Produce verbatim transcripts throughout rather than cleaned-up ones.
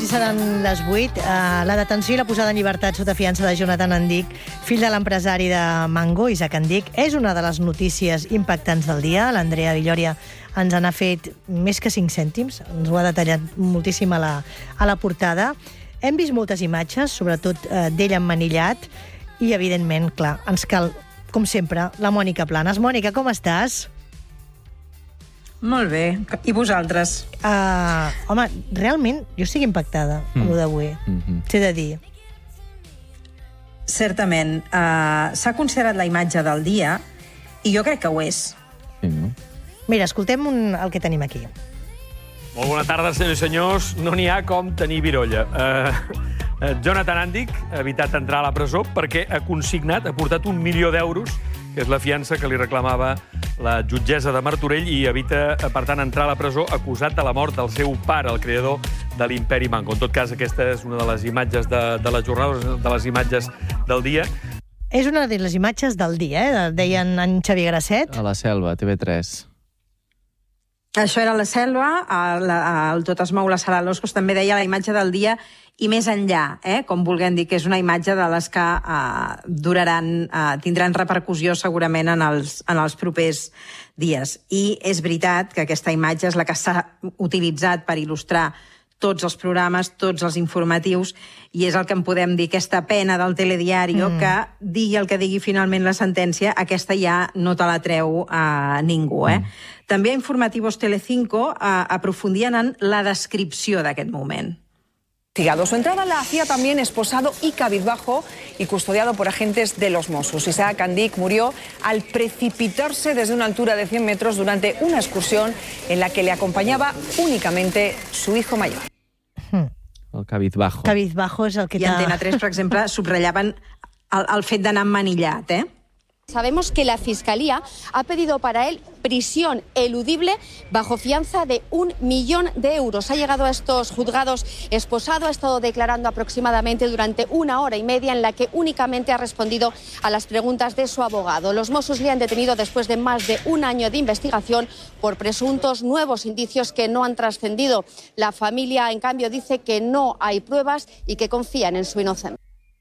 minuts i seran les vuit. Uh, la detenció i la posada en llibertat sota fiança de Jonathan Andic, fill de l'empresari de Mango, Isaac Andic, és una de les notícies impactants del dia. L'Andrea Villòria ens n'ha fet més que cinc cèntims, ens ho ha detallat moltíssim a la, a la portada. Hem vist moltes imatges, sobretot uh, d'ell emmanillat, i, evidentment, clar, ens cal, com sempre, la Mònica Planes. Mònica, com estàs? Molt bé. I vosaltres? Uh, home, realment, jo estic impactada amb mm. d'avui. Mm-hmm. T'he de dir. Certament. Uh, s'ha considerat la imatge del dia i jo crec que ho és. Sí, no? Mira, escoltem un, el que tenim aquí. Molt bona tarda, senyors i senyors. No n'hi ha com tenir virolla. Uh, uh, Jonathan Andic ha evitat entrar a la presó perquè ha consignat, ha portat un milió d'euros, que és la fiança que li reclamava la jutgessa de Martorell, i evita, per tant, entrar a la presó acusat de la mort del seu pare, el creador de l'Imperi Mango. En tot cas, aquesta és una de les imatges de, de la jornada, de les imatges del dia. És una de les imatges del dia, eh? Deien en Xavier Grasset. A la Selva, T V tres. Això era la Selva, el, el Tot es mou, la Sala Loscos també deia la imatge del dia i més enllà, eh? Com vulguem dir, que és una imatge de les que eh, duraran, eh, tindran repercussió segurament en els, en els propers dies. I és veritat que aquesta imatge és la que s'ha utilitzat per il·lustrar tots els programes, tots els informatius, i és el que en podem dir, aquesta pena del telediario, mm. que digui el que digui finalment la sentència, aquesta ja no te la treu a eh, ningú. Eh? Mm. També a Informativos Telecinco eh, aprofundien en la descripció d'aquest moment. Su entrada la hacía también esposado y cabizbajo y custodiado por agentes de los Mossos. Isaac Andic murió al precipitarse desde una altura de cien metros durante una excursión en la que le acompañaba únicamente su hijo mayor. El cabizbajo. Cabizbajo és el que I Antena tres, per exemple, subratllaven el, el fet d'anar emmanillat, eh? Sabemos que la Fiscalía ha pedido para él prisión eludible bajo fianza de un millón de euros. Ha llegado a estos juzgados esposado, ha estado declarando aproximadamente durante una hora y media en la que únicamente ha respondido a las preguntas de su abogado. Los Mossos le han detenido después de más de un año de investigación por presuntos nuevos indicios que no han trascendido. La familia, en cambio, dice que no hay pruebas y que confían en su inocencia.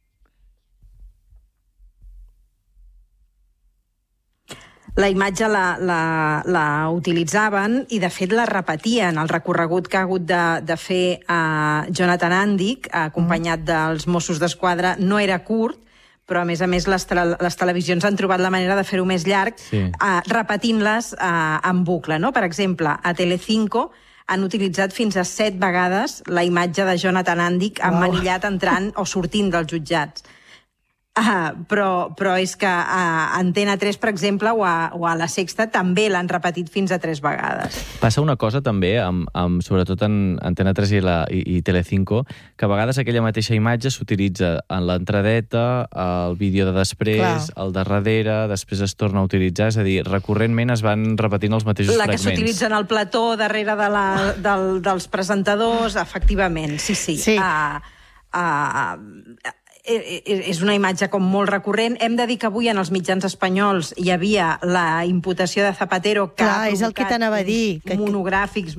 La imatge la, la, la utilitzaven i, de fet, la repetien. El recorregut que ha hagut de, de fer a Jonathan Andic, acompanyat dels Mossos d'Esquadra, no era curt, però, a més a més, les, tele, les televisions han trobat la manera de fer-ho més llarg, sí. eh, repetint-les eh, en bucle. No? Per exemple, a Telecinco han utilitzat fins a set vegades la imatge de Jonathan Andic emmanillat entrant o sortint dels jutjats. Uh, però, però és que a Antena tres, per exemple, o a, o a La Sexta també l'han repetit fins a tres vegades. Passa una cosa també, amb, amb, sobretot en Antena tres i, la, i, i Telecinco, que a vegades aquella mateixa imatge s'utilitza en l'entradeta, el vídeo de després, Clar. el de darrere, després es torna a utilitzar, és a dir, recurrentment es van repetint els mateixos la fragments. La que s'utilitza en el plató, darrere de la, del, dels presentadors, efectivament, sí, sí. sí. Uh, uh, és una imatge com molt recurrent. Hem de dir que avui en els mitjans espanyols hi havia la imputació de Zapatero, que Clar, ha provocat és el que t'anava a dir. Que... monogràfics.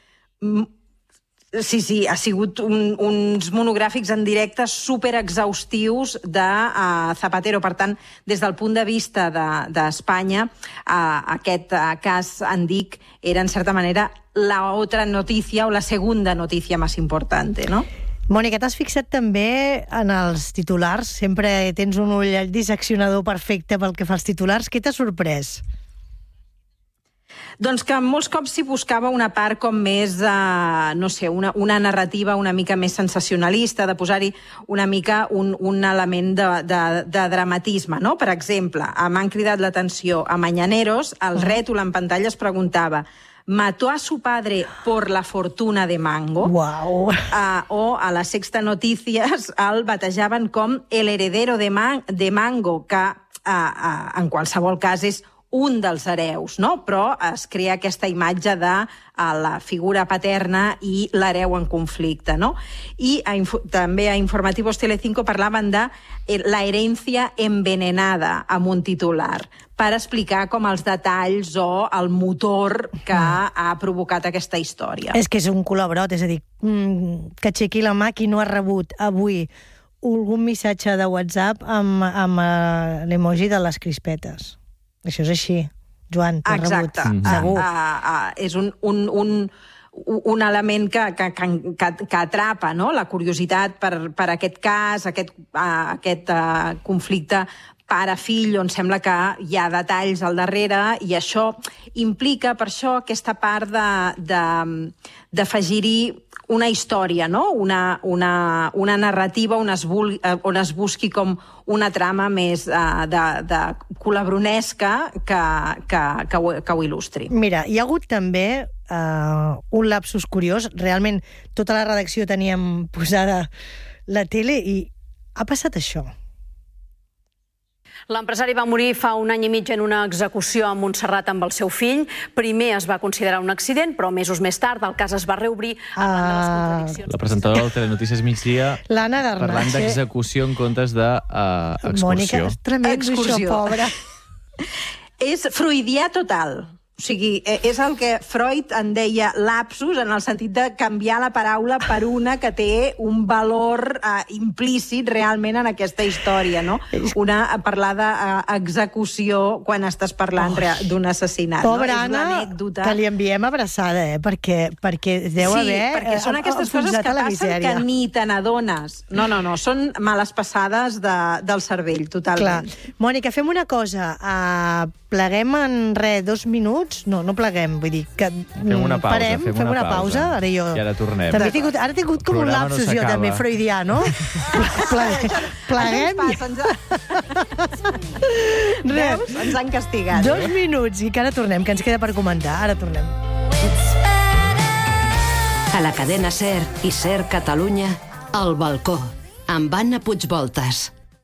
Sí, sí, ha sigut un, uns monogràfics en directe superexhaustius de uh, Zapatero. Per tant, des del punt de vista d'Espanya, de, uh, aquest uh, cas Andic era, en certa manera, la otra notícia o la segunda notícia més important, no? Mònica, t'has fixat també en els titulars? Sempre tens un ull disseccionador perfecte pel que fa als titulars. Què t'ha sorprès? Doncs que molts cops s'hi buscava una part com més, uh, no sé, una, una narrativa una mica més sensacionalista, de posar-hi una mica un, un element de, de, de dramatisme, no? Per exemple, m'han cridat l'atenció a Mañaneros, el rètol en pantalla es preguntava: ¿mató a su padre por la fortuna de Mango? Wow. Uh, o a La Sexta Noticias el batejaven com el heredero de, man de Mango, que uh, uh, en qualsevol cas és un dels hereus, no? Però es crea aquesta imatge de la figura paterna i l'hereu en conflicte, no? I a info, també a Informativos Telecinco parlaven de la herencia envenenada amb un titular, per explicar com els detalls o el motor que ha provocat aquesta història. És que és un col·laborat, és a dir, que aixequi la mà qui no ha rebut avui algun missatge de WhatsApp amb, amb l'emoji de les crispetes. Això és així, Joan, t'ho has rebut. Exacte. Segur. Uh, uh, uh, és un, un, un, un element que, que, que, que atrapa, no? La curiositat per, per aquest cas, aquest, uh, aquest uh, conflicte pare-fill, on sembla que hi ha detalls al darrere, i això implica, per això, aquesta part d'afegir-hi una història, no? una, una, una narrativa on es, vulgui, on es busqui com una trama més uh, de, de colabronesca que, que, que, ho, que ho il·lustri. Mira, hi ha hagut també uh, un lapsus curiós. Realment, tota la redacció teníem posada la tele i ha passat això. L'empresari va morir fa un any i mig en una execució a Montserrat amb el seu fill. Primer es va considerar un accident, però mesos més tard el cas es va reobrir arran de les contradiccions. La presentadora del Telenotícies Migdia l'Anna Garnach, parlant d'execució en comptes d'excursió. Uh, Mònica, és tremendo Excursió. això, pobra. És freudià total. O sigui, és el que Freud en deia lapsus, en el sentit de canviar la paraula per una que té un valor uh, implícit realment en aquesta història, no? Una, parlar d'execució quan estàs parlant oh, d'un assassinat. Pobra no? Anna, que li enviem abraçada, eh? Perquè, perquè deu sí, haver... Sí, perquè són aquestes coses que passen que ni te n'adones. No, no, no, són males passades de, del cervell, totalment. Clar. Mònica, fem una cosa. Uh, pleguem en res, dos minuts. No, no pleguem, vull dir que fem una pausa, parem, fem, fem una, una pausa. pausa. Ara jo i ara tornem. També he tingut, ara he tingut com un lapsus no jo també, freudià, no? Pleguem. Pleguem. Veus? Ens han castigat. Dos eh? minuts i que ara tornem, que ens queda per comentar. Ara tornem. A la cadena SER i SER Catalunya, El Balcó, amb Anna Puigvoltes.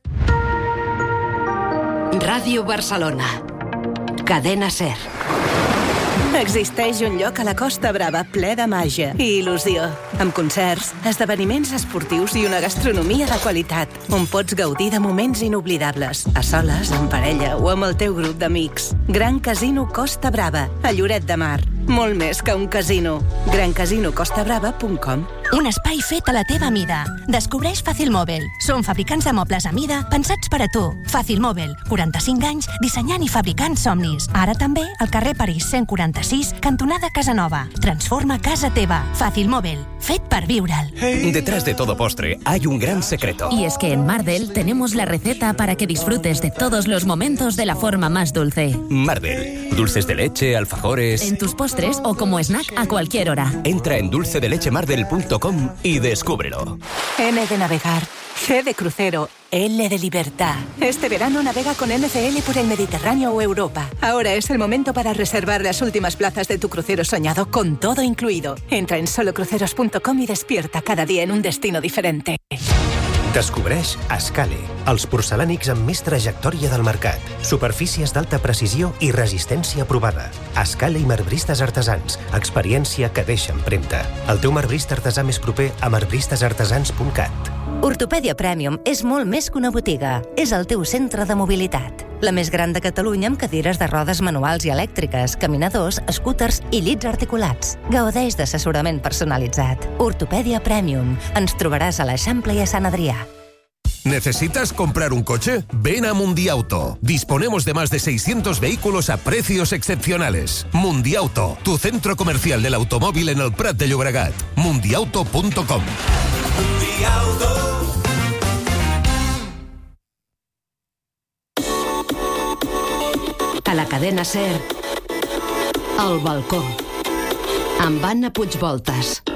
Ràdio Barcelona. Cadena SER. Existeix un lloc a la Costa Brava ple de màgia i il·lusió, amb concerts, esdeveniments esportius i una gastronomia de qualitat, on pots gaudir de moments inoblidables, a soles, en parella o amb el teu grup d'amics. Gran Casino Costa Brava, a Lloret de Mar. Molt més que un casino. gran casino costa brava punt com. Un espai fet a la teva mida. Descobreix Fàcil Mòbil. Són fabricants de mobles a mida pensats per a tu. Fàcil Mòbil, quaranta-cinc anys, dissenyant i fabricant somnis. Ara també al carrer París cent quaranta-sis, cantonada Casanova. Transforma casa teva. Fàcil Mòbil, fet per viure'l. Detrás de todo postre hay un gran secreto. Y es que en Mardel tenemos la receta para que disfrutes de todos los momentos de la forma más dulce. Mardel, dulces de leche, alfajores... En tus postres o como snack a cualquier hora. Entra en dulce de leche mardel punto com y descúbrelo. N de navegar, C de crucero, L de libertad. Este verano navega con N C L por el Mediterráneo o Europa. Ahora es el momento para reservar las últimas plazas de tu crucero soñado con todo incluido. Entra en solo cruceros punto com y despierta cada día en un destino diferente. Descobreix Ascale, els porcelànics amb més trajectòria del mercat. Superfícies d'alta precisió i resistència provada. Ascale i marbristes artesans. Experiència que deixa empremta. El teu marbrista artesà més proper a marbristes artesans punt cat. Ortopèdia Premium és molt més que una botiga. És el teu centre de mobilitat. La més gran de Catalunya amb cadires de rodes manuals i elèctriques, caminadors, scooters i llits articulats. Gaudeix d'assessorament personalitzat. Ortopèdia Premium. Ens trobaràs a l'Eixample i a Sant Adrià. ¿Necesitas comprar un coche? Ven a Mundiauto. Disponemos de más de seiscientos vehículos a precios excepcionales. Mundiauto, tu centro comercial del automóvil en el Prat de Llobregat. mundiauto punto com. Mundiauto. A la cadena SER, El Balcó, amb Anna Puigvoltes.